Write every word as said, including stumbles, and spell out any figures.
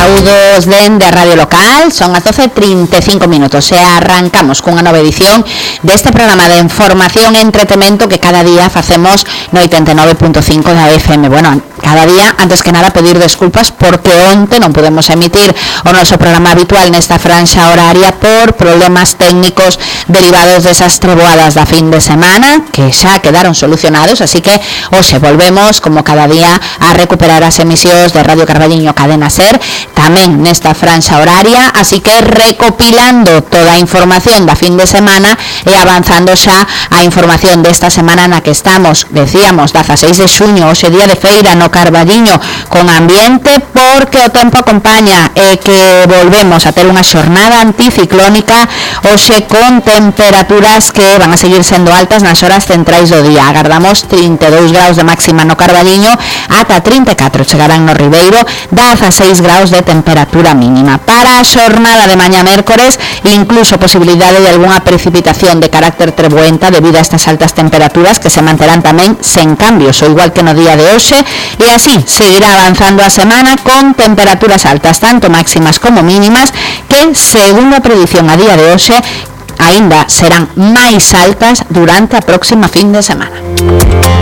Saúdos dende a Radio Local, son as doce e trinta e cinco minutos e arrancamos cunha nova edición deste programa de información e entretemento que cada día facemos no oitenta e nove punto cinco da F M. Bueno, cada día, antes que nada, pedir desculpas porque onte non podemos emitir o noso programa habitual nesta franxa horaria por problemas técnicos derivados desas treboadas da fin de semana que xa quedaron solucionados, así que hoxe volvemos como cada día a recuperar as emisións de Radio Carballiño Cadena Ser tamén nesta franxa horaria, así que recopilando toda a información da fin de semana e avanzando xa a información desta semana na que estamos, decíamos, dezaseis de xuño, hoxe día de feira no Carballiño, con ambiente porque o tempo acompaña e que volvemos a ter unha xornada anticiclónica hoxe con temperaturas que van a seguir sendo altas nas horas centrais do día. Agardamos trinta e dous graus de máxima no Carballiño, ata trinta e catro chegarán no Ribeiro, dezaseis graus de temperatura mínima. Para a xornada de mañá mércores, incluso posibilidade de algunha precipitación de carácter treboenta debido a estas altas temperaturas que se manterán tamén sen cambios, ou igual que no día de hoxe, e así seguirá avanzando a semana con temperaturas altas, tanto máximas como mínimas, que, segundo a predición a día de hoxe, aínda serán máis altas durante a próxima fin de semana.